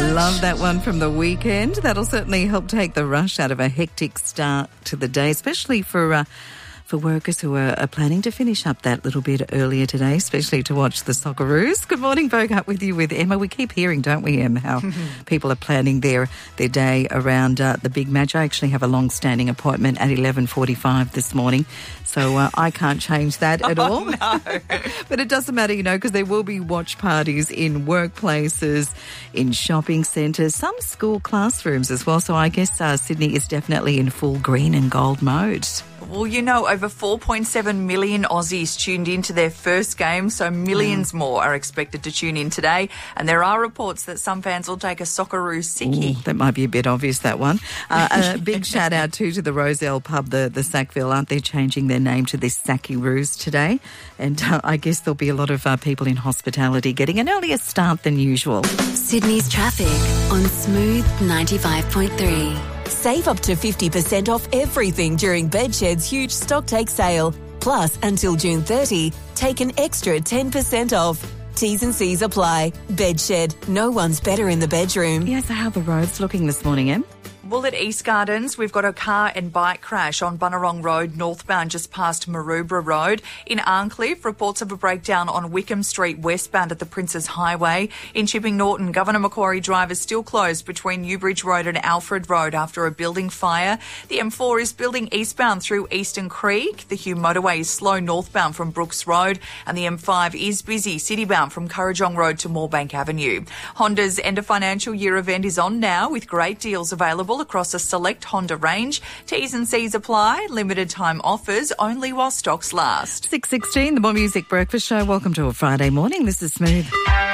Love that one from The Weeknd. That'll certainly help take the rush out of a hectic start to the day, especially for workers who are planning to finish up that little bit earlier today, especially to watch the Socceroos. Good morning, Bogart, with you with Emma. We keep hearing, don't we, Em, how people are planning their day around the big match. I actually have a long-standing appointment at 11:45 this morning, so I can't change that at all. No. But it doesn't matter, because there will be watch parties in workplaces, in shopping centres, some school classrooms as well. So I guess Sydney is definitely in full green and gold mode. Well, over 4.7 million Aussies tuned into their first game, so millions more are expected to tune in today. And there are reports that some fans will take a Socceroo sickie. That might be a bit obvious, that one. A big shout out too to the Roselle pub, the Sackville. Aren't they changing their name to the Sackiroos today? And I guess there'll be a lot of people in hospitality getting an earlier start than usual. Sydney's traffic on Smooth 95.3. Save up to 50% off everything during Bedshed's huge stock take sale. Plus, until June 30, take an extra 10% off. T's and C's apply. Bedshed. No one's better in the bedroom. Yeah, so how are the roads looking this morning, Em? Well, at East Gardens, we've got a car and bike crash on Bunurong Road, northbound, just past Maroubra Road. In Arncliffe, reports of a breakdown on Wickham Street, westbound at the Princes Highway. In Chipping Norton, Governor Macquarie Drive is still closed between Newbridge Road and Alfred Road after a building fire. The M4 is building eastbound through Eastern Creek. The Hume Motorway is slow northbound from Brooks Road. And the M5 is busy citybound from Kurrajong Road to Moorebank Avenue. Honda's end of financial year event is on now with great deals available across a select Honda range. T's and C's apply. Limited time offers only while stocks last. 6:16, the More Music Breakfast Show. Welcome to a Friday morning. This is Smooth.